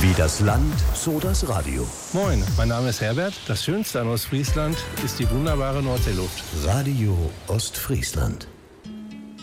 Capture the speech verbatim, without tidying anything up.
Wie das Land, so das Radio. Moin, mein Name ist Herbert. Das Schönste an Ostfriesland ist die wunderbare Nordseeluft. Radio Ostfriesland.